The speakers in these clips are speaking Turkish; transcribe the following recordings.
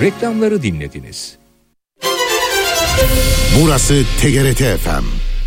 Reklamları dinlediniz. Burası TGRT FM.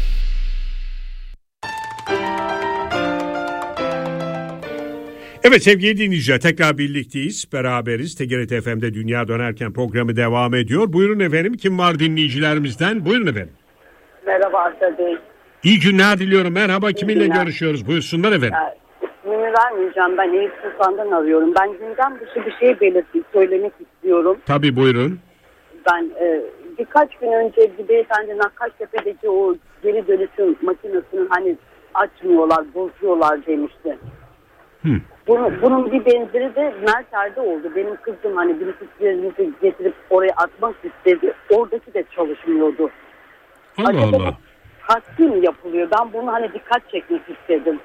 Evet sevgili dinleyiciler, tekrar birlikteyiz, beraberiz. TGRT FM'de Dünya Dönerken programı devam ediyor. Buyurun efendim, kim var dinleyicilerimizden? Buyurun efendim. Merhaba Aslı Bey. İyi günler diliyorum. Merhaba, kiminle günler. görüşüyoruz? Buyursunlar efendim. İsmini vermeyeceğim, ben Eyüp Sultan'dan arıyorum. Ben gündem dışı bir şey söylemek istiyorum. Tabii, buyurun. Ben birkaç gün önce bir beyefendi Nakkaştepe'deki o geri dönüşüm makinesini hani açmıyorlar, bozuyorlar demişti. Bunun bir benzeri de Merter'de oldu. Benim kızım hani bisikletlerimizi getirip oraya atmak istedi. Oradaki de çalışmıyordu. Allah Acaba Allah. taksim yapılıyor. Ben bunu hani dikkat çekmek istedim.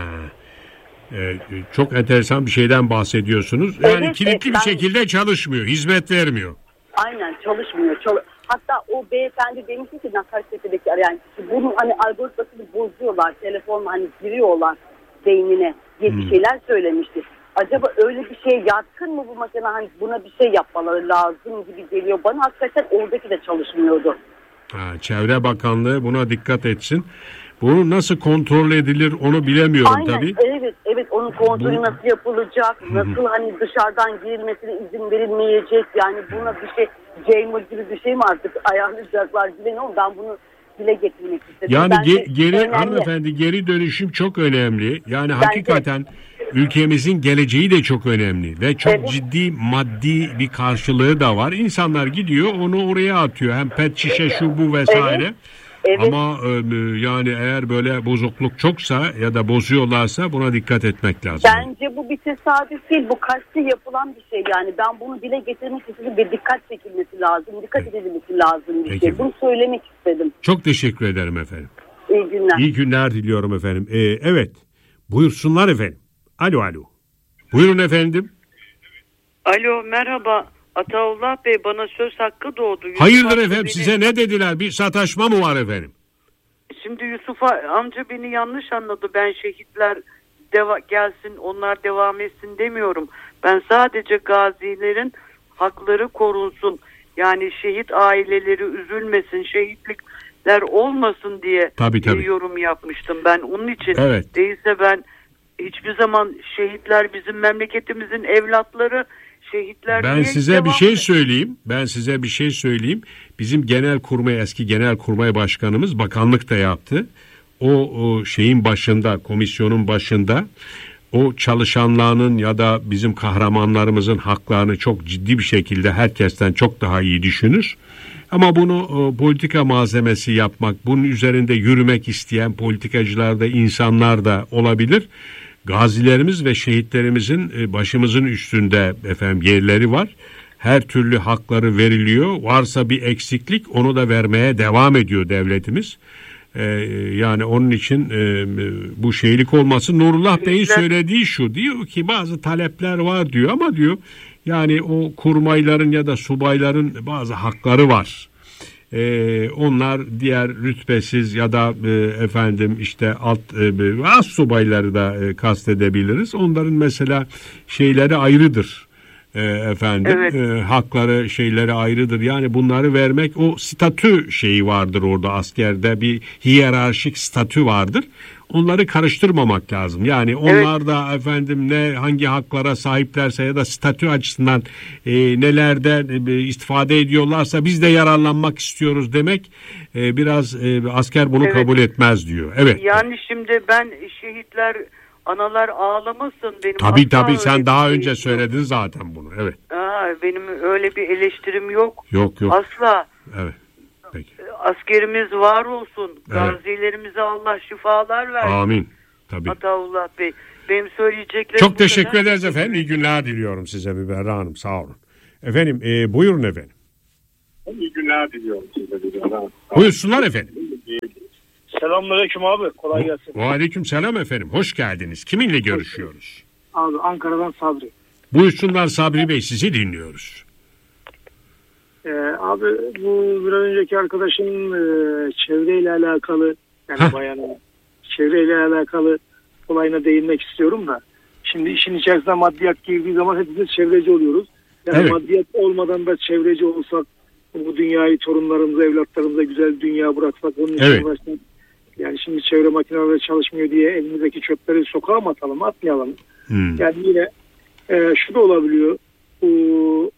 Çok enteresan bir şeyden bahsediyorsunuz. Yani Evet, kilitli bir şekilde çalışmıyor, hizmet vermiyor. Aynen çalışmıyor. Hatta o beyefendi demişti ki Nakkaştepe'deki arayan kişi bunun hani algoritmasını bozuyorlar. Telefonla hani giriyorlar beynine diye bir şeyler söylemişti. Acaba öyle bir şey yatkın mı bu makine, hani buna bir şey yapmaları lazım gibi geliyor. Bana hakikaten oradaki de çalışmıyordu. Çevre Bakanlığı buna dikkat etsin. Bunu nasıl kontrol edilir onu bilemiyorum. Aynen, tabii. Evet onun kontrolü nasıl yapılacak, nasıl hani dışarıdan girilmesine izin verilmeyecek, yani buna bir şey Jamer gibi bir şey mi artık ayarlayacaklar bilmiyorum. Ben bunu dile getirmek istedim. Yani önemli. hanımefendi, geri dönüşüm çok önemli. Yani hakikaten ülkemizin geleceği de çok önemli ve çok ciddi maddi bir karşılığı da var. İnsanlar gidiyor onu oraya atıyor. Hem pet şişe şu bu vesaire. Evet. Ama yani eğer böyle bozukluk çoksa ya da bozuyorlarsa buna dikkat etmek lazım. Bence bu bir tesadüf değil. Bu kasti yapılan bir şey yani. Ben bunu dile getirmek istedim ve dikkat çekilmesi lazım. Dikkat edilmesi lazım bir şey. Bunu söylemek istedim. Çok teşekkür ederim efendim. İyi günler. İyi günler diliyorum efendim. Evet. Buyursunlar efendim. Alo. Buyurun efendim. Alo, merhaba. Ataullah Bey, bana söz hakkı doğdu. Hayırdır efendim, size ne dediler? Bir sataşma mı var efendim? Şimdi Yusuf amca beni yanlış anladı. Ben şehitler gelsin, onlar devam etsin demiyorum. Ben sadece gazilerin hakları korunsun. Yani şehit aileleri üzülmesin, şehitlikler olmasın diye tabii. yorum yapmıştım. Ben onun için değilse ben hiçbir zaman şehitler bizim memleketimizin evlatları. Ben size bir şey söyleyeyim. Bizim eski genelkurmay başkanımız bakanlık da yaptı. O şeyin başında, komisyonun başında o çalışanlarının ya da bizim kahramanlarımızın haklarını çok ciddi bir şekilde herkesten çok daha iyi düşünür. Ama bunu politika malzemesi yapmak, bunun üzerinde yürümek isteyen politikacılar da insanlar da olabilir. Gazilerimiz ve şehitlerimizin başımızın üstünde yerleri var. Her türlü hakları veriliyor. Varsa bir eksiklik onu da vermeye devam ediyor devletimiz. Yani onun için bu şeylik olması. Nurullah Bey'in söylediği şu, diyor ki bazı talepler var diyor ama diyor yani o kurmayların ya da subayların bazı hakları var. Onlar diğer rütbesiz ya da alt subayları da kastedebiliriz. Onların mesela şeyleri ayrıdır. Hakları şeyleri ayrıdır. Yani bunları vermek, o statü şeyi vardır orada, askerde bir hiyerarşik statü vardır. Onları karıştırmamak lazım. Yani onlar da hangi haklara sahiplerse ya da statü açısından nelerden istifade ediyorlarsa biz de yararlanmak istiyoruz demek biraz asker bunu kabul etmez diyor. Evet. Yani şimdi ben şehitler, analar ağlamasın. Tabii sen daha önce söyledin zaten bunu. Evet. Benim öyle bir eleştirim yok. Yok. Asla. Evet. Peki. Askerimiz var olsun. Gazilerimize Allah şifalar versin. Amin. Tabii. Ataullah Bey. Benim söyleyeceklerim çok teşekkür ederiz efendim. İyi günler diliyorum size Müberra Hanım. Sağ olun. Efendim buyurun efendim. İyi günler diliyorum size Müberra Hanım. Buyursunlar efendim. Selamünaleyküm abi. Kolay gelsin. Aleyküm selam efendim. Hoş geldiniz. Kiminle görüşüyoruz? Abi Ankara'dan Sabri. Buyursunlar Sabri Bey, sizi dinliyoruz. Abi bu bir önceki arkadaşın çevreyle alakalı, yani bayanın çevreyle alakalı olayına değinmek istiyorum da. Şimdi işin içerisine maddiyat girdiği zaman hepimiz çevreci oluyoruz. Yani Evet. maddiyat olmadan da çevreci olsak, bu dünyayı torunlarımıza, evlatlarımıza güzel dünya bıraksak, onun için Evet. uğraşsak. Yani şimdi çevre makineleri çalışmıyor diye elimizdeki çöpleri sokağa mı atalım, atmayalım. Yani yine şu da olabiliyor. Bu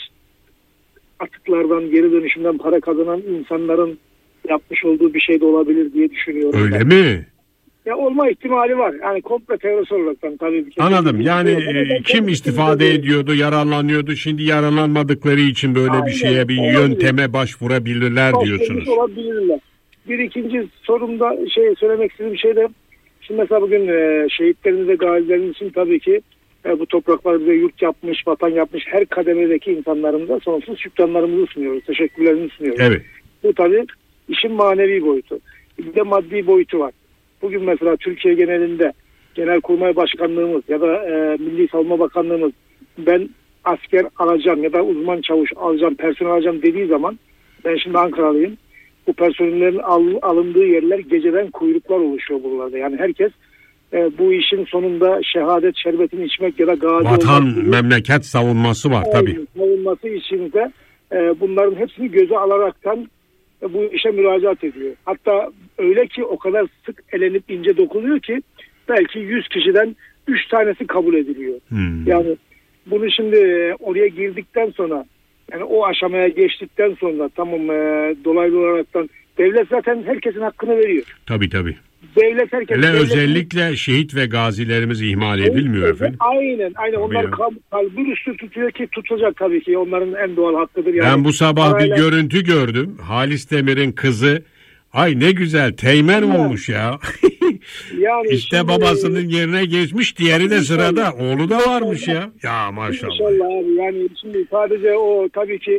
atıklardan, geri dönüşümden para kazanan insanların yapmış olduğu bir şey de olabilir diye düşünüyorum. Öyle ben. mi? Ya olma ihtimali var. Yani komple teorisi olaraktan tabii. Anladım. Yani kim istifade ediyordu, yararlanıyordu. Şimdi yararlanmadıkları için böyle bir Aynen, şeye, bir olabilir. yönteme başvurabilirler diyorsunuz. Olabilirler. Bir ikinci sorumda söylemek istediğim şey de, şimdi mesela bugün şehitlerimize, gazilerimiz için tabii ki bu topraklar bize yurt yapmış, vatan yapmış her kademedeki insanlarımıza sonsuz şükranlarımızı sunuyoruz. Teşekkürlerimizi sunuyoruz. Evet. Bu tabii işin manevi boyutu. Bir de maddi boyutu var. Bugün mesela Türkiye genelinde Genelkurmay Başkanlığımız ya da Milli Savunma Bakanlığımız ben asker alacağım ya da uzman çavuş alacağım, personel alacağım dediği zaman, ben şimdi Ankaralıyım. Bu personellerin alındığı yerler geceden kuyruklar oluşuyor buralarda. Yani herkes bu işin sonunda şehadet şerbetini içmek ya da gazi Vatan, memleket savunması var tabii. Savunması için de bunların hepsini göze alaraktan bu işe müracaat ediyor. Hatta öyle ki o kadar sık elenip ince dokunuyor ki belki 100 kişiden 3 tanesi kabul ediliyor. Yani bunu şimdi oraya girdikten sonra, yani o aşamaya geçtikten sonra tamam, dolaylı olaraktan devlet zaten herkesin hakkını veriyor. Tabii. Devlet herkes. Özellikle şehit ve gazilerimiz ihmal edilmiyor efendim. Aynen. Onlar kalbur üstü tutuyor ki tutacak tabii ki. Onların en doğal hakkıdır. Yani Ben bu sabah bir görüntü gördüm. Halis Demir'in kızı. Ay ne güzel teğmen olmuş ya. Yani işte şimdi, babasının yerine geçmiş, diğeri de sırada. Oğlu da varmış ya. Ya maşallah. İnşallah abi. Yani şimdi sadece o tabii ki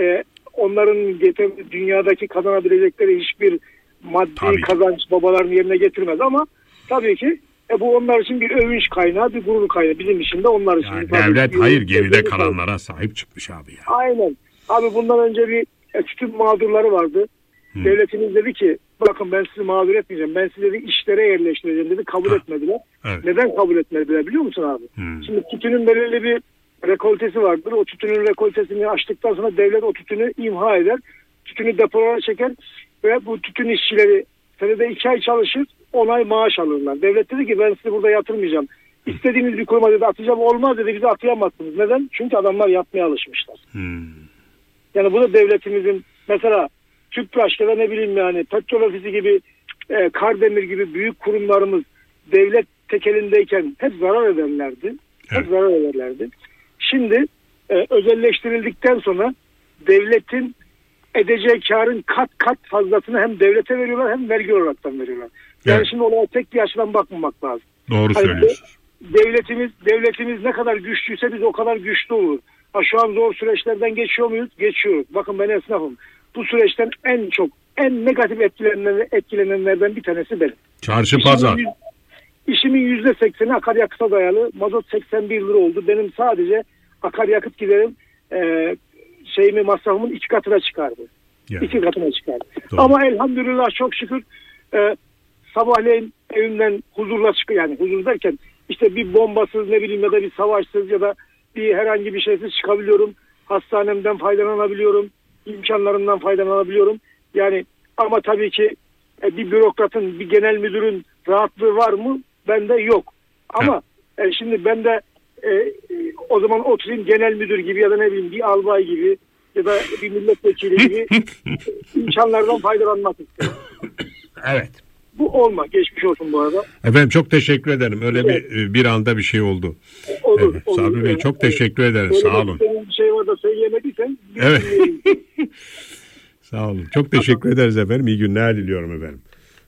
onların dünyadaki kazanabilecekleri hiçbir maddi kazanç babaların yerine getirmez ama tabii ki bu onlar için bir övünç kaynağı, bir gurur kaynağı. Bizim için de onlar için. Yani devlet geride kalanlara sahip çıkmış abi ya. Aynen. Abi bundan önce bir tütün mağdurları vardı. Devletimiz dedi ki bakın ben sizi mağdur etmeyeceğim. Ben sizi dedi işlere yerleştireceğim dedi. Kabul etmediler. Evet. Neden kabul etmediler biliyor musun abi? Şimdi tütünün belirli bir rekoltesi vardır. O tütünün rekoltesini açtıktan sonra devlet o tütünü imha eder. Tütünü depolara çeker ve bu tütün işçileri senede 2 ay çalışır, 10 ay maaş alırlar. Devlet dedi ki ben sizi burada yatırmayacağım. İstediğiniz bir kuruma dedi atacağım. Olmaz dedi, bizi atayamazsınız. Neden? Çünkü adamlar yapmaya alışmışlar. Yani bu da devletimizin mesela Tüpraş ya da ne bileyim yani Petrol Ofisi gibi Kardemir gibi büyük kurumlarımız devlet tekelindeyken hep zarar ederlerdi. Hep zarar ederlerdi. Şimdi özelleştirildikten sonra devletin edeceği karın kat kat fazlasını hem devlete veriyorlar hem vergi olaraktan veriyorlar. Yani şimdi olaya tek bir açıdan bakmamak lazım. Doğru söylüyorsunuz. Devletimiz ne kadar güçlüyse biz o kadar güçlü olur. Şu an zor süreçlerden geçiyor muyuz? Geçiyoruz. Bakın ben esnafım. Bu süreçten en negatif etkilenenlerden bir tanesi benim. Çarşı pazar. İşimin %80'i akaryakıta dayalı. Mazot 81 lira oldu. Benim sadece akaryakıt giderim masrafımın 2 katına çıkardı. Yani. 2 katına çıkardı. Doğru. Ama elhamdülillah çok şükür sabahleyin evimden huzurla çıkıyor. Yani huzur derken işte bir bombasız ne bileyim ya da bir savaşsız ya da bir herhangi bir şeysiz çıkabiliyorum. Hastanemden faydalanabiliyorum. İmkanlarından faydalanabiliyorum. Yani ama tabii ki bir bürokratın, bir genel müdürün rahatlığı var mı? Bende yok. Ama şimdi ben de o zaman oturayım genel müdür gibi ya da ne bileyim bir albay gibi ya da bir milletvekili gibi imkanlardan faydalanmak istiyorum. Evet. Bu olma. Geçmiş olsun bu arada. Efendim çok teşekkür ederim. Öyle bir anda bir şey oldu. Olur. Evet, Sabri Bey çok teşekkür ederim. Öyle Sağ olun. Bir şey var da söyleyemediysen. Evet. Sağ olun. Çok teşekkür ederiz efendim. İyi günler diliyorum efendim.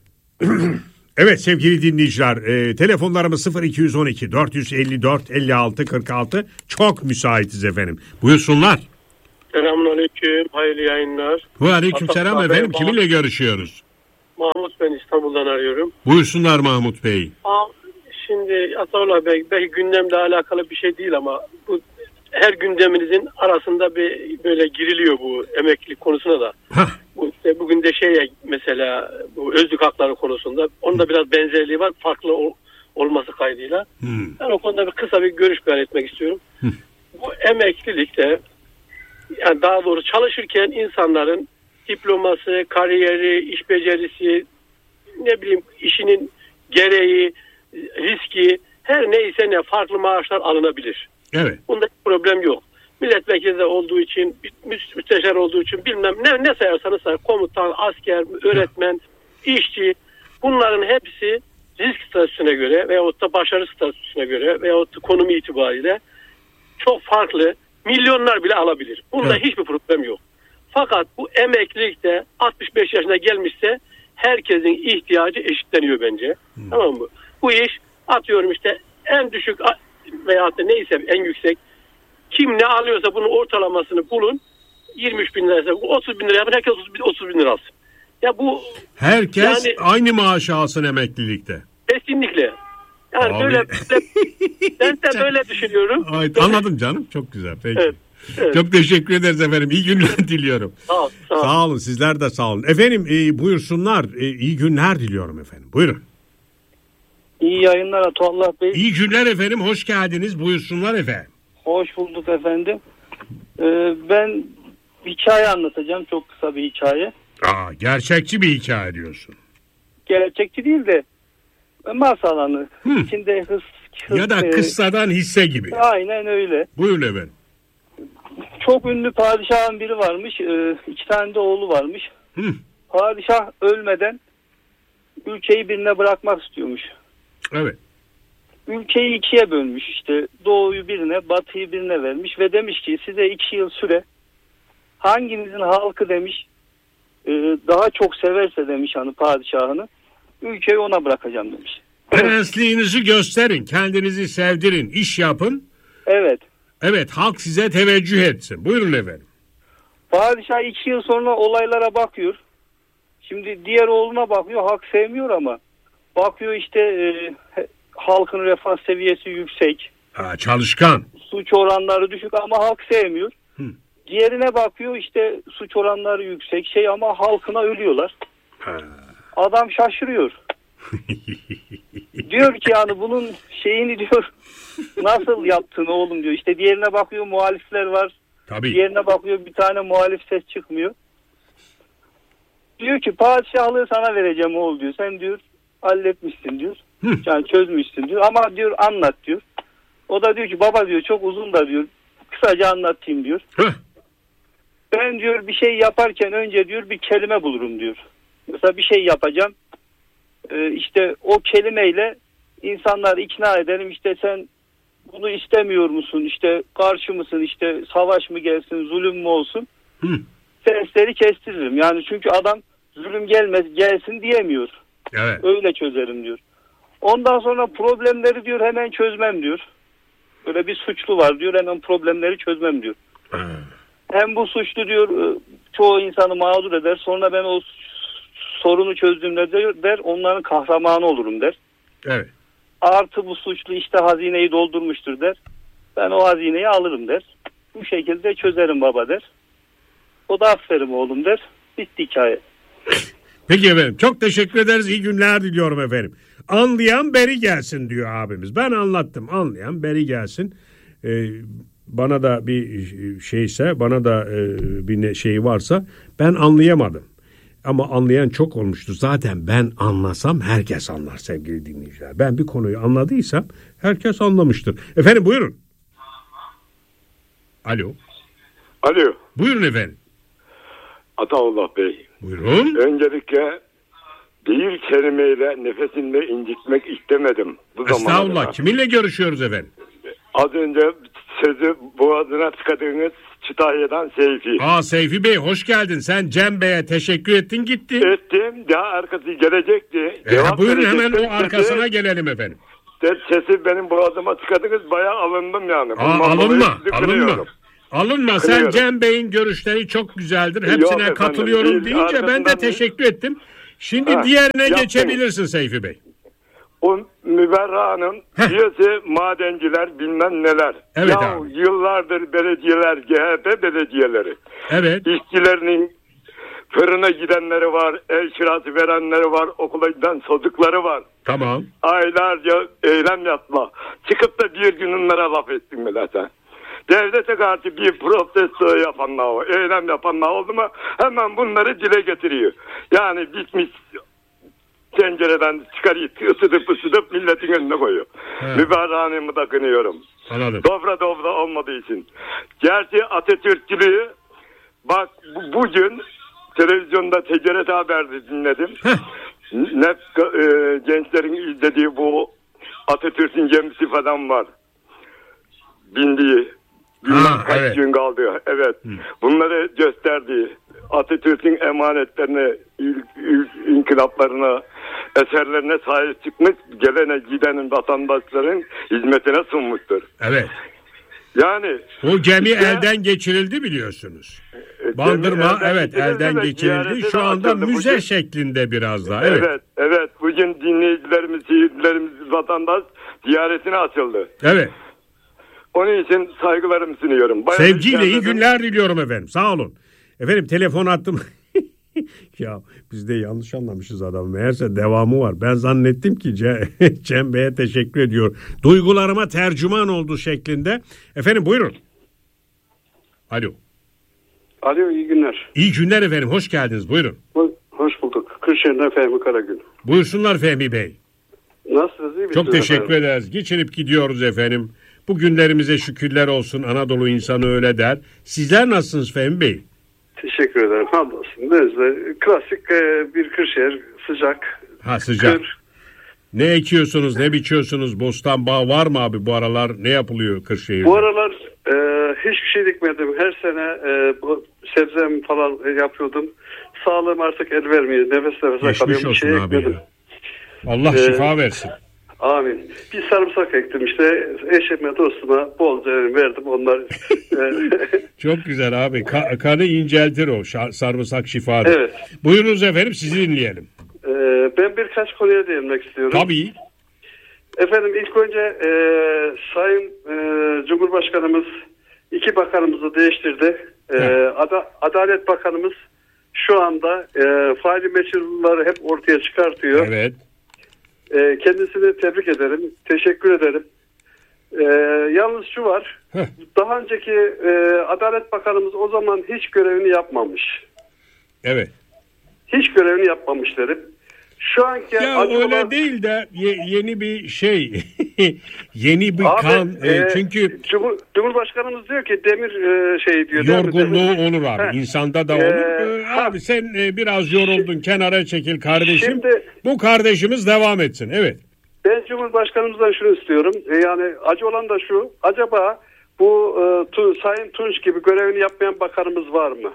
Evet sevgili dinleyiciler, telefonlarımız 0212 454 56 46, çok müsaitiz efendim. Buyursunlar. Selamünaleyküm, hayırlı yayınlar. Aleykümselam efendim. Kiminle görüşüyoruz? Mahmut, ben İstanbul'dan arıyorum. Buyursunlar Mahmut Bey. Şimdi Ataullah Bey, belki gündemle alakalı bir şey değil ama bu her gündeminizin arasında bir böyle giriliyor bu emeklilik konusuna da. Bu işte bugün de mesela bu özlük hakları konusunda onda biraz benzerliği var, farklı olması kaydıyla. Ben o konuda kısa bir görüş beyan etmek istiyorum. bu emeklilikte, yani daha doğrusu çalışırken insanların diploması, kariyeri, iş becerisi, ne bileyim işinin gereği, riski, her neyse ne farklı maaşlar alınabilir. Evet. Bunda problem yok. Milletvekili de olduğu için, müsteşar olduğu için bilmem ne sayarsanız say, komutan, asker, öğretmen, işçi, bunların hepsi risk statüsüne göre veyahut da başarı statüsüne göre veyahut da konum itibariyle çok farklı milyonlar bile alabilir. Bunda hiçbir problem yok. Fakat bu emeklilikte 65 yaşına gelmişse herkesin ihtiyacı eşitleniyor bence. Tamam mı? Bu iş atıyorum işte en düşük veyahut da neyse en yüksek, kim ne alıyorsa bunun ortalamasını bulun. 23 bin liraysa 30 bin lira yapın, herkes 30 bin lira alsın. Ya bu herkes yani, aynı maaşı alsın emeklilikte. Kesinlikle. Yani böyle ben de böyle düşünüyorum. Anladım canım. Çok güzel. Peki. Evet. Çok teşekkür ederiz efendim. İyi günler diliyorum. Sağ olun. Sizler de sağ olun. Efendim buyursunlar. İyi günler diliyorum efendim. Buyurun. İyi yayınlar Atullah Bey. İyi günler efendim. Hoş geldiniz. Buyursunlar efendim. Hoş bulduk efendim. Ben hikaye anlatacağım. Çok kısa bir hikaye. Gerçekçi bir hikaye diyorsun. Gerçekçi değil de masal anı. İçinde hız ya da kıssadan hisse gibi. Aynen öyle. Buyurun efendim. Çok ünlü padişahın biri varmış. 2 tane de oğlu varmış. Padişah ölmeden ülkeyi birine bırakmak istiyormuş. Evet. Ülkeyi 2'ye bölmüş, işte doğuyu birine, batıyı birine vermiş ve demiş ki size 2 yıl süre, hangimizin halkı demiş daha çok severse demiş hani padişahını, ülkeyi ona bırakacağım demiş. Prensliğinizi gösterin, kendinizi sevdirin, iş yapın. Evet. Evet, halk size teveccüh etsin. Buyurun efendim. Padişah 2 yıl sonra olaylara bakıyor. Şimdi diğer oğluna bakıyor, halk sevmiyor ama bakıyor işte halkın refah seviyesi yüksek. Çalışkan. Suç oranları düşük ama halk sevmiyor. Diğerine bakıyor işte suç oranları yüksek ama halkına ölüyorlar. Adam şaşırıyor. Diyor ki yani bunun şeyini diyor nasıl yaptın oğlum diyor. İşte diğerine bakıyor muhalifler var. Tabii. Diğerine bakıyor bir tane muhalif ses çıkmıyor. Diyor ki padişahlığı sana vereceğim oğul diyor. Sen diyor halletmişsin diyor. Yani çözmüşsün diyor ama diyor anlat diyor. O da diyor ki baba diyor çok uzun da diyor. Kısaca anlatayım diyor. Ben diyor bir şey yaparken önce diyor bir kelime bulurum diyor. Mesela bir şey yapacağım. İşte o kelimeyle insanları ikna ederim. İşte sen bunu istemiyor musun? İşte karşı mısın? İşte savaş mı gelsin? Zulüm mü olsun? Sesleri kestiririm. Yani çünkü adam zulüm gelsin diyemiyor. Evet. Öyle çözerim diyor. Ondan sonra problemleri diyor hemen çözmem diyor. Böyle bir suçlu var diyor hemen problemleri çözmem diyor. Hem bu suçlu diyor çoğu insanı mağdur eder. Sonra ben o sorunu çözdüğümde der onların kahramanı olurum der. Evet. Artı bu suçlu işte hazineyi doldurmuştur der. Ben o hazineyi alırım der. Bu şekilde çözerim baba der. O da aferin oğlum der. Bitti hikaye. Peki efendim çok teşekkür ederiz. İyi günler diliyorum efendim. Anlayan beri gelsin diyor abimiz. Ben anlattım. Anlayan beri gelsin. Bana da bir şeyse bana da bir şey varsa ben anlayamadım. Ama anlayan çok olmuştur. Zaten ben anlasam herkes anlar sevgili dinleyiciler. Ben bir konuyu anladıysam herkes anlamıştır. Efendim buyurun. Alo. Alo. Buyurun efendim. Ataullah Bey. Buyurun. Öncelikle bir kelimeyle nefesinde incitmek istemedim. Estağfurullah. Kiminle görüşüyoruz efendim? Az önce sözü boğazına tıkadığınız Kütahya'dan Seyfi. Seyfi Bey hoş geldin. Sen Cem Bey'e teşekkür ettin gitti. Ettim. Daha arkası gelecekti. Buyurun hemen o arkasına gelelim efendim. Sesi benim boğazıma tıkadınız bayağı alındım yani. Alınma. Sen Cem Bey'in görüşleri çok güzeldir. Hepsine katılıyorum deyince ben de teşekkür ettim. Şimdi diğerine geçebilirsin Seyfi Bey. O Müberra'nın diyesi madenciler bilmem neler. Evet abi. Yıllardır belediyeler, CHP belediyeleri. Evet. İşçilerinin fırına gidenleri var, el kirası verenleri var, okula giden çocukları var. Tamam. Aylarca eylem yapma. Çıkıp da bir gün onlara laf ettin mi zaten? devlete karşı bir protesto yapanlar, eylem yapanlar oldu mu hemen bunları dile getiriyor. Yani bitmiş tencereden çıkarıyor, ısıtıp milletin önüne koyuyor. Mübareğimi de kınıyorum. Anladım. Dobra olmadığı için. Gerçi Atatürkçülüğü bak bugün televizyonda TGRT haberde dinledim. Ne gençlerin izlediği bu Atatürk'ün gemisi falan var. Bindiği. Kaç gün kaldı. Evet. Bunları gösterdi. Atatürk'ün emanetlerine, inkılaplarına, eserlerine sahip çıkmış, gelene gidenin vatandaşların hizmetine sunmuştur. Evet. Yani o gemi elden geçirildi biliyorsunuz. Bandırma elden geçirildi. Şu anda müze bugün, şeklinde biraz daha. Evet. Bugün dinleyicilerimiz, seyircilerimiz, vatandaş ziyaretine açıldı. Evet. Onun için saygılarımı sunuyorum. Sevgiyle iyi günler diliyorum efendim. Sağ olun. Efendim telefon attım. Ya biz de yanlış anlamışız adamı. Meğerse devamı var. Ben zannettim ki Cem Bey'e teşekkür ediyor. Duygularıma tercüman oldu şeklinde. Efendim buyurun. Alo. Alo, iyi günler. İyi günler efendim. Hoş geldiniz. Buyurun. Hoş bulduk. Kırşehir'den Fehmi Karagül. Buyursunlar Fehmi Bey. Nasılsınız? İyi Çok teşekkür ederiz. Geçinip gidiyoruz efendim. Bu günlerimize şükürler olsun. Anadolu insanı öyle der. Sizler nasılsınız Fehmi Bey? Teşekkür ederim. Hamdolsun. Denizde klasik bir Kırşehir, sıcak. Sıcak. Ne ekiyorsunuz, ne biçiyorsunuz? Bostan bağ var mı abi bu aralar? Ne yapılıyor Kırşehir'de? Bu aralar hiçbir şey dikmedim. Her sene bu sebzem falan yapıyordum. Sağlığım artık el vermiyor. Nefes Geçmiş kalıyorum. Olsun şey abi ekmedim. Allah şifa versin. Amin. Bir sarımsak ektim işte. Eşime, dostuma bolca verdim. Onlar çok güzel abi. Kanı inceltir o. Sarımsak şifadır. Evet. Buyurunuz efendim, sizi dinleyelim. Ben birkaç konuya değinmek istiyorum. Tabii. Efendim ilk önce Sayın Cumhurbaşkanımız 2 bakanımızı değiştirdi. Adalet Bakanımız şu anda faili meçhulları hep ortaya çıkartıyor. Evet. Kendisini tebrik ederim. Teşekkür ederim. Yalnız şu var. Daha önceki Adalet Bakanımız o zaman hiç görevini yapmamış. Evet. Hiç görevini yapmamış derim. Şu anki öyle değil de yeni bir şey yeni bir kan çünkü Cumhurbaşkanımız diyor ki demir diyor. Yorgunluğu olur abi. İnsanda da olur. Abi sen biraz yoruldun, kenara çekil kardeşim. Şimdi, bu kardeşimiz devam etsin. Evet. Ben Cumhurbaşkanımızdan şunu istiyorum. Yani acı olan da şu. Acaba bu Sayın Tunç gibi görevini yapmayan bakanımız var mı?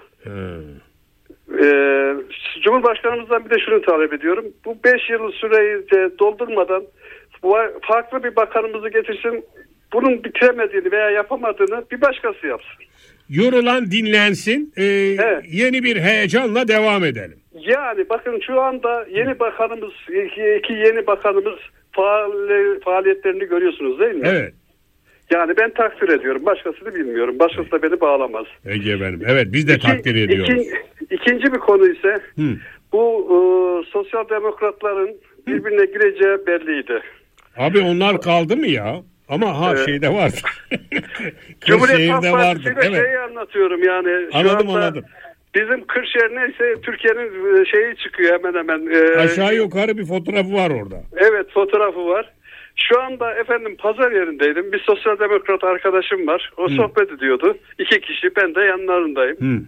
Cumhurbaşkanımızdan bir de şunu talep ediyorum. Bu 5 yıl süreyi doldurmadan farklı bir bakanımızı getirsin. Bunun bitiremediğini veya yapamadığını bir başkası yapsın. Yorulan dinlensin. Evet. Yeni bir heyecanla devam edelim. Yani bakın şu anda yeni bakanımız, iki yeni bakanımız faaliyetlerini görüyorsunuz değil mi? Evet. Yani ben takdir ediyorum. Başkasını bilmiyorum. Başkası da beni bağlamaz. Ege benim. Evet, biz de takdir ediyoruz. İkinci bir konu ise bu sosyal demokratların birbirine gireceği belliydi. Abi onlar kaldı mı ya? Ama şeyde vardı. Cumhuriyet Halk Partisi'yle şeyi anlatıyorum yani. Anladım. Bizim Kırşehir neyse Türkiye'nin şeyi çıkıyor hemen hemen. Aşağı yukarı bir fotoğrafı var orada. Evet, fotoğrafı var. Şu anda efendim pazar yerindeydim. Bir sosyal demokrat arkadaşım var. O sohbet ediyordu. 2 kişi, ben de yanlarındayım.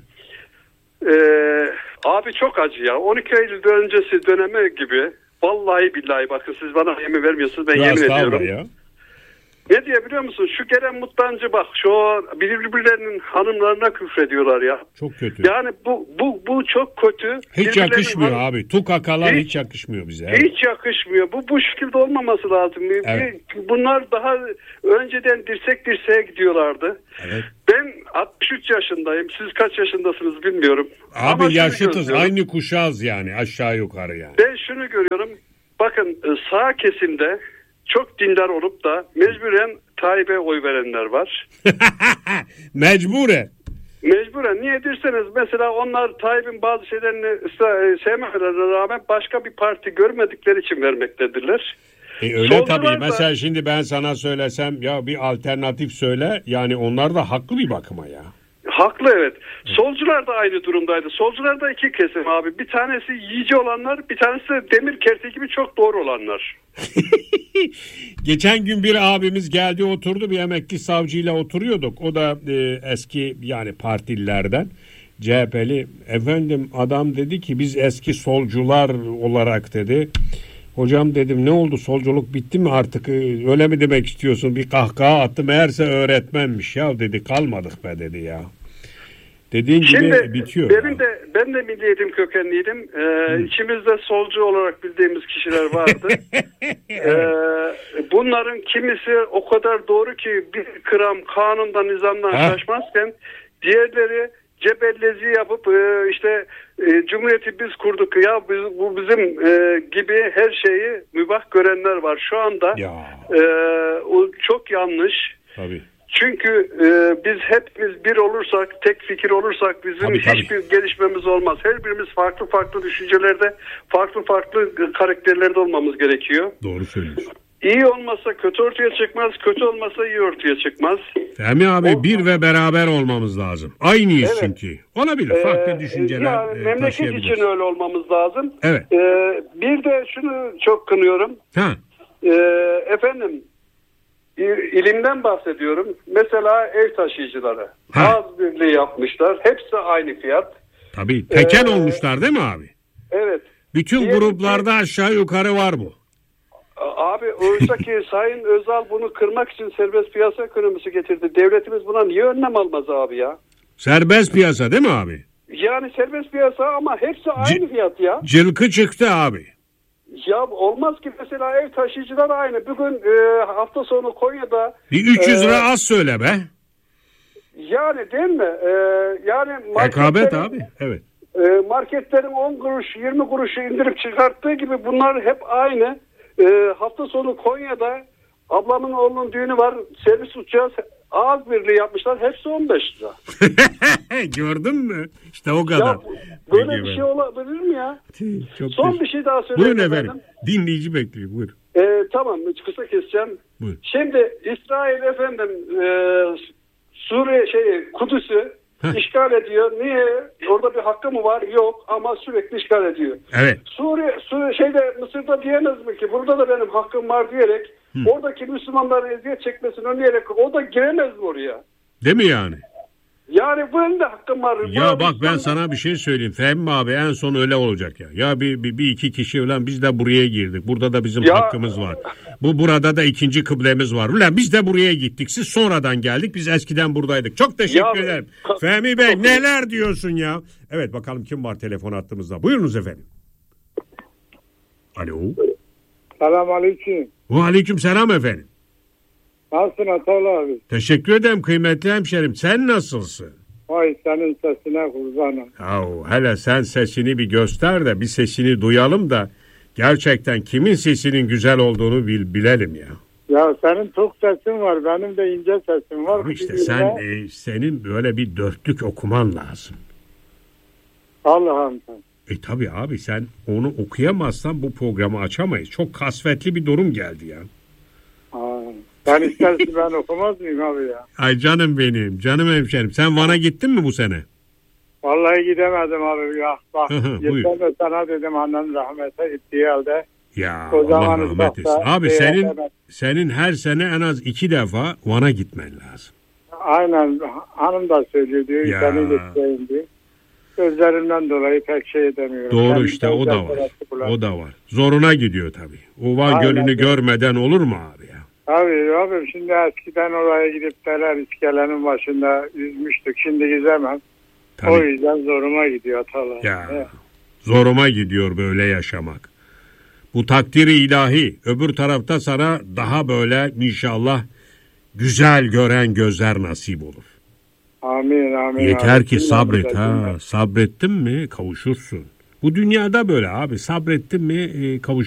Abi çok acı ya. 12 Eylül öncesi dönemi gibi. Vallahi billahi bakın, siz bana yemin vermiyorsunuz, ben yemin ediyorum. Ya. Ne diye biliyor musun? Şu gelen mutlancı bak, şu birbirlerinin hanımlarına küfrediyorlar ya. Çok kötü. Yani bu çok kötü. Hiç yakışmıyor abi. Tukakalar hiç yakışmıyor bize. Hiç yakışmıyor. Bu şekilde olmaması lazım. Evet. Bunlar daha önceden dirsek dirseğe gidiyorlardı. Evet. Ben 63 yaşındayım. Siz kaç yaşındasınız bilmiyorum. Abi ama yaşıtız. Aynı kuşağız yani, aşağı yukarı yani. Ben şunu görüyorum. Bakın sağ kesimde çok dindar olup da mecburen Tayyip'e oy verenler var. Mecburen. Niye derseniz mesela onlar Tayyip'in bazı şeylerini sevmemelerine rağmen başka bir parti görmedikleri için vermektedirler. Öyle tabii. Mesela şimdi ben sana söylesem ya bir alternatif söyle. Yani onlar da haklı bir bakıma ya. Haklı, evet. Solcular da aynı durumdaydı. Solcular da iki kesim abi. Bir tanesi yiyici olanlar, bir tanesi de demir kerti gibi çok doğru olanlar. Geçen gün bir abimiz geldi oturdu, bir emekli savcıyla oturuyorduk. O da eski yani partililerden, CHP'li. Efendim adam dedi ki biz eski solcular olarak dedi. Hocam dedim ne oldu, solculuk bitti mi artık, öyle mi demek istiyorsun? Bir kahkaha attı, meğerse öğretmenmiş ya dedi, kalmadık be dedi ya. Dediğin gibi bitiyor. Ben de milli eğitim kökenliydim. İçimizde solcu olarak bildiğimiz kişiler vardı. Bunların kimisi o kadar doğru ki bir gram kanundan, nizamdan şaşmazken diğerleri cebellezi yapıp işte Cumhuriyeti biz kurduk ya bu bizim gibi her şeyi mübah görenler var. Şu anda o çok yanlış. Tabii. Çünkü biz hepimiz bir olursak, tek fikir olursak bizim hiçbir gelişmemiz olmaz. Her birimiz farklı düşüncelerde, farklı karakterlerde olmamız gerekiyor. Doğru söylüyorsun. İyi olmasa kötü ortaya çıkmaz, kötü olmasa iyi ortaya çıkmaz. Fehmi abi bir ve beraber olmamız lazım. Aynıyız çünkü. Olabilir, farklı düşünceler yani memleket için öyle olmamız lazım. Evet. Bir de şunu çok kınıyorum. Efendim, ilimden bahsediyorum. Mesela ev taşıyıcıları. Az birliği yapmışlar. Hepsi aynı fiyat. Tabii. Tekel olmuşlar değil mi abi? Evet. Bütün gruplarda aşağı yukarı var bu. Abi oysa ki Sayın Özal bunu kırmak için serbest piyasa ekonomisi getirdi. Devletimiz buna niye önlem almaz abi ya? Serbest piyasa değil mi abi? Yani serbest piyasa ama hepsi aynı fiyat ya. Cılkı çıktı abi. Ya olmaz ki, mesela ev taşıyıcılar aynı. Bugün hafta sonu Konya'da... Bir 300 lira az söyle be. Yani değil mi? Yani rekabet abi. Evet. Marketlerin 10 kuruş 20 kuruşu indirip çıkarttığı gibi bunlar hep aynı. Hafta sonu Konya'da ablamın oğlunun düğünü var. Servis uçağı ağız birliği yapmışlar. Hepsi 15 lira. Gördün mü? İşte o kadar. Ya, böyle bir şey olabilir mi ya? Son bir şey daha söyleyeyim. Buyurun efendim. Dinleyici bekliyor. Buyurun. Tamam, kısa keseceğim. Buyurun. Şimdi İsrail efendim Suriye Kudüs'ü işgal ediyor. Niye? Orada bir hakkı mı var? Yok, ama sürekli işgal ediyor. Evet. Mısır'da diyemez mi ki burada da benim hakkım var diyerek oradaki Müslümanların eziyet çekmesini önleyerek o da giremez mi oraya? Değil mi yani? Yani benim de hakkım var. Ya bak ben sana bir şey söyleyeyim. Fehmi abi en son öyle olacak ya. Ya bir iki kişi ulan biz de buraya girdik. Burada da bizim hakkımız var. Burada da ikinci kıblemiz var. Ulan biz de buraya gittik. Siz sonradan geldik. Biz eskiden buradaydık. Çok teşekkür ederim. Fehmi Bey neler diyorsun ya? Evet, bakalım kim var telefon hattımızda. Buyurunuz efendim. Alo. Selamünaleyküm. Aleyküm selam efendim. Nasılsın Atalı abi? Teşekkür ederim kıymetli hemşerim. Sen nasılsın? Vay senin sesine kurbanım. Hele sen sesini bir göster de bir sesini duyalım da gerçekten kimin sesinin güzel olduğunu bilelim ya. Ya senin çok sesin var, benim de ince sesim var. Ama işte senin böyle bir dörtlük okuman lazım. Allah'ım. Tabii abi, sen onu okuyamazsan bu programı açamayız. Çok kasvetli bir durum geldi ya. Ben istersen ben okumaz mıyım abi ya? Ay canım benim, canım hemşerim. Sen Van'a gittin mi bu sene? Vallahi gidemedim abi ya. Bak geçen de sana dedim annem rahmete gittiği halde. Ya o Allah rahmet etsin. Abi senin her sene en az 2 defa Van'a gitmen lazım. Aynen, hanım da söylüyor diyor. Ya. Seni gideceğim diyor. Gözlerimden dolayı pek şey edemiyorum. Doğru, işte o da var. O da var. Zoruna gidiyor tabii. O Van Gölü'nü görmeden olur mu abi ya? Abi şimdi eskiden oraya gidip Teler İskele'nin başında yüzmüştük. Şimdi gidemem. Tabii. O yüzden zoruma gidiyor Atalar. Ya evet. Zoruma gidiyor böyle yaşamak. Bu takdiri ilahi. Öbür tarafta sana daha böyle inşallah güzel gören gözler nasip olur. Amin. Yeter ki sabret ha. Sabrettin mi kavuşursun. Bu dünyada böyle abi. Sabrettin mi kavuşursun.